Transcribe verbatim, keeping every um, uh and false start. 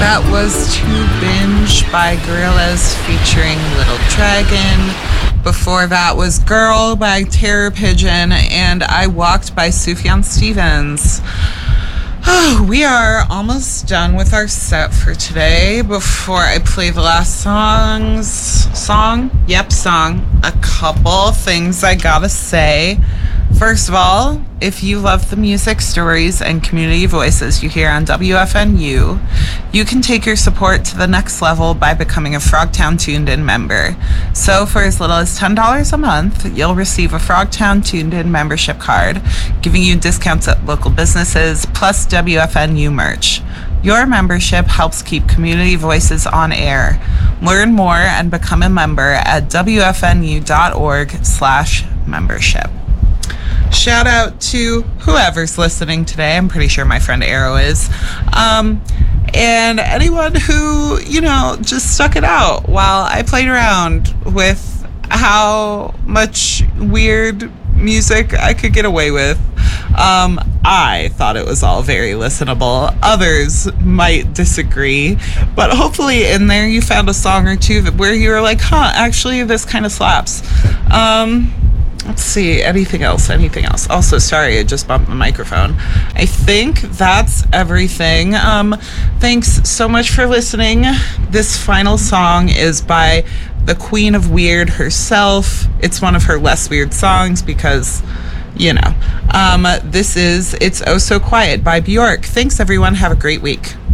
That was To Binge by Gorillaz featuring Little Dragon. Before that was Girl by Terror Pigeon, and I Walked by Sufjan Stevens. Oh, we are almost done with our set for today. Before I play the last songs, song? Yep, song. A couple things I gotta say. First of all, if you love the music, stories, and community voices you hear on W F N U, you can take your support to the next level by becoming a Frogtown Tuned In member. So for as little as ten dollars a month, you'll receive a Frogtown Tuned In membership card, giving you discounts at local businesses, plus W F N U merch. Your membership helps keep community voices on air. Learn more and become a member at W F N U dot org slash membership. Shout out to whoever's listening today. I'm pretty sure my friend Arrow is. Um, and anyone who, you know, just stuck it out while I played around with how much weird music I could get away with. Um, I thought it was all very listenable. Others might disagree, but hopefully in there you found a song or two that where you were like, huh, actually this kind of slaps. Um... Let's see, anything else, anything else. Also, sorry, I just bumped the microphone. I think that's everything. Um, thanks so much for listening. This final song is by the Queen of Weird herself. It's one of her less weird songs because, you know. Um, this is It's Oh So Quiet by Bjork. Thanks, everyone. Have a great week.